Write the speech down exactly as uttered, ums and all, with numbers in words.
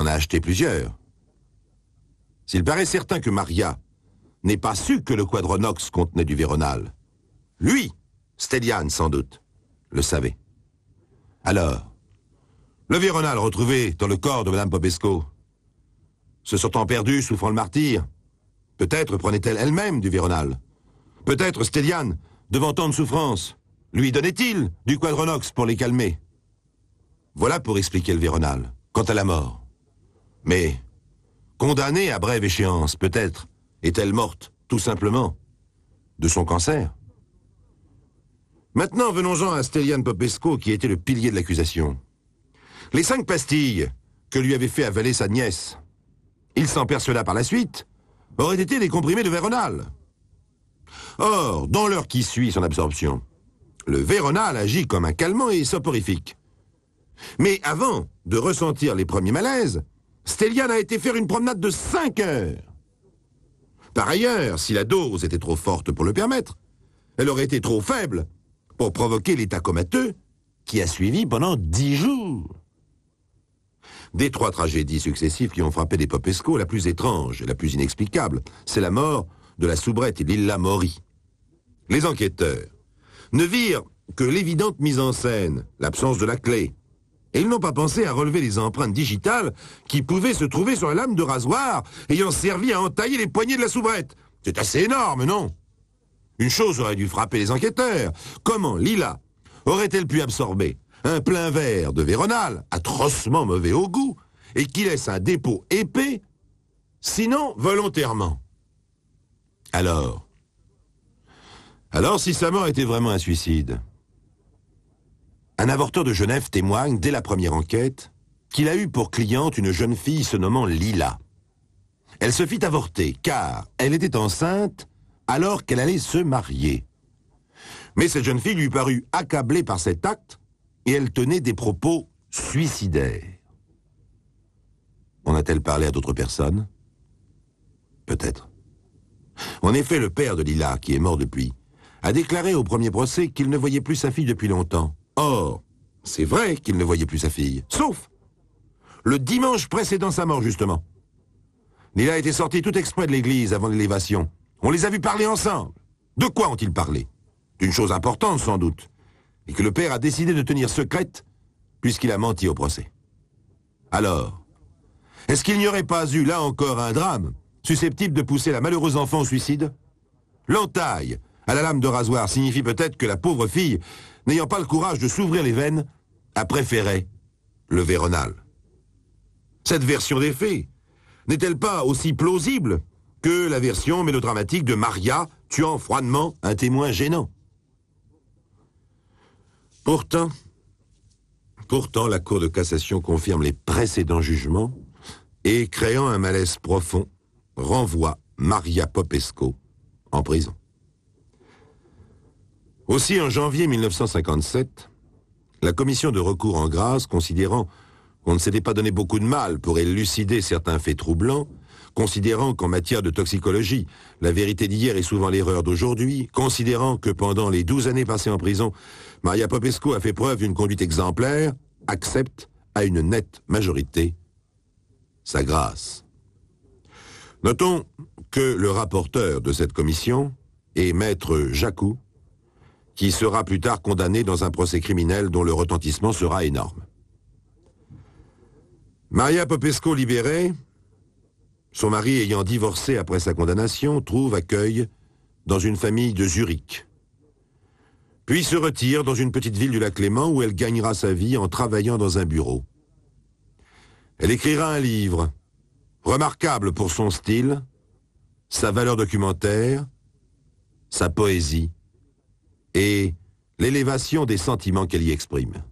a acheté plusieurs. S'il paraît certain que Maria n'ait pas su que le quadronox contenait du véronal, lui, Stelian sans doute, le savait. Alors, le véronal retrouvé dans le corps de Madame Popesco, se sentant perdue, souffrant le martyre, peut-être prenait-elle elle-même du véronal. Peut-être Stelian, devant tant de souffrance, lui donnait-il du quadronox pour les calmer. Voilà pour expliquer le véronal. Quant à la mort. Mais, condamnée à brève échéance, peut-être, est-elle morte, tout simplement, de son cancer? Maintenant, venons-en à Stelian Popesco, qui était le pilier de l'accusation. Les cinq pastilles que lui avait fait avaler sa nièce, il s'en persuada par la suite, auraient été des comprimés de véronal. Or, dans l'heure qui suit son absorption, le véronal agit comme un calmant et soporifique. Mais avant de ressentir les premiers malaises, Stelian a été faire une promenade de cinq heures. Par ailleurs, si la dose était trop forte pour le permettre, elle aurait été trop faible pour provoquer l'état comateux qui a suivi pendant dix jours. Des trois tragédies successives qui ont frappé les Popesco, la plus étrange et la plus inexplicable, c'est la mort de la soubrette Lilla Mori. Les enquêteurs ne virent que l'évidente mise en scène, l'absence de la clé, et ils n'ont pas pensé à relever les empreintes digitales qui pouvaient se trouver sur la lame de rasoir ayant servi à entailler les poignets de la soubrette. C'est assez énorme, non? Une chose aurait dû frapper les enquêteurs. Comment Lilla aurait-elle pu absorber un plein verre de véronal, atrocement mauvais au goût, et qui laisse un dépôt épais, sinon volontairement? Alors, alors si sa mort était vraiment un suicide, un avorteur de Genève témoigne, dès la première enquête, qu'il a eu pour cliente une jeune fille se nommant Lilla. Elle se fit avorter, car elle était enceinte alors qu'elle allait se marier. Mais cette jeune fille lui parut accablée par cet acte, et elle tenait des propos suicidaires. En a-t-elle parlé à d'autres personnes? Peut-être. En effet, le père de Lilla, qui est mort depuis, a déclaré au premier procès qu'il ne voyait plus sa fille depuis longtemps. Or, c'est vrai qu'il ne voyait plus sa fille, sauf le dimanche précédant sa mort, justement. Lilla était sortie tout exprès de l'église avant l'élévation. On les a vus parler ensemble. De quoi ont-ils parlé? D'une chose importante, sans doute, et que le père a décidé de tenir secrète, puisqu'il a menti au procès. Alors, est-ce qu'il n'y aurait pas eu, là encore, un drame susceptible de pousser la malheureuse enfant au suicide? L'entaille à la lame de rasoir signifie peut-être que la pauvre fille, n'ayant pas le courage de s'ouvrir les veines, a préféré le véronal. Cette version des faits n'est-elle pas aussi plausible que la version mélodramatique de Maria tuant froidement un témoin gênant? Pourtant, pourtant, la Cour de cassation confirme les précédents jugements et, créant un malaise profond, renvoie Maria Popesco en prison. Aussi, en janvier mille neuf cent cinquante-sept, la commission de recours en grâce, considérant qu'on ne s'était pas donné beaucoup de mal pour élucider certains faits troublants, considérant qu'en matière de toxicologie, la vérité d'hier est souvent l'erreur d'aujourd'hui, considérant que pendant les douze années passées en prison, Maria Popesco a fait preuve d'une conduite exemplaire, accepte à une nette majorité sa grâce. Notons que le rapporteur de cette commission est maître Jacou, qui sera plus tard condamné dans un procès criminel dont le retentissement sera énorme. Maria Popesco libérée, son mari ayant divorcé après sa condamnation, trouve accueil dans une famille de Zurich. Puis se retire dans une petite ville du lac Léman où elle gagnera sa vie en travaillant dans un bureau. Elle écrira un livre, remarquable pour son style, sa valeur documentaire, sa poésie et l'élévation des sentiments qu'elle y exprime.